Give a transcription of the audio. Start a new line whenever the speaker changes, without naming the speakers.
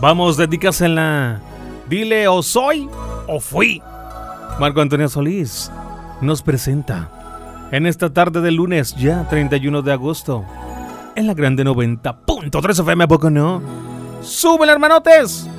Vamos, dedícasela. Dile o soy o fui. Marco Antonio Solís nos presenta en esta tarde de lunes, ya 31 de agosto, en la grande 90.3 FM, ¿a poco no? ¡Súbele, hermanotes!